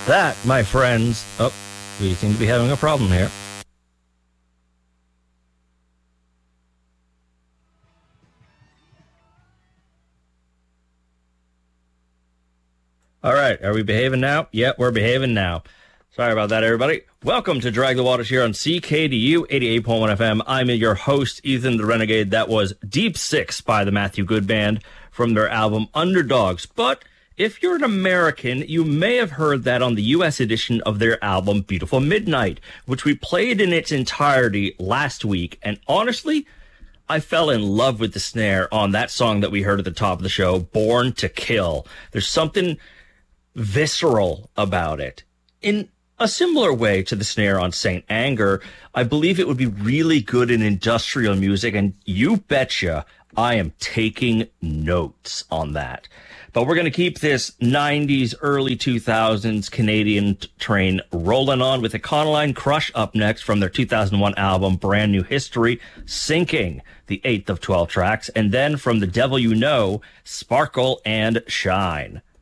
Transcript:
That, my friends... Oh, we seem to be having a problem here. All right, are we behaving now? Yep, we're behaving now. Sorry about that, everybody. Welcome to Drag the Waters here on CKDU 88.1 FM. I'm your host, Ethan the Renegade. That was Deep Six by the Matthew Good Band from their album Underdogs. But if you're an American, you may have heard that on the U.S. edition of their album Beautiful Midnight, which we played in its entirety last week. And honestly, I fell in love with the snare on that song that we heard at the top of the show, Born to Kill. There's something visceral about it. In a similar way to the snare on Saint Anger, I believe it would be really good in industrial music, and you betcha I am taking notes on that. But we're going to keep this 90s, early 2000s Canadian train rolling on with Econoline Crush up next from their 2001 album Brand New History, Sinking, the 8th of 12 tracks, and then from The Devil You Know, Sparkle and Shine.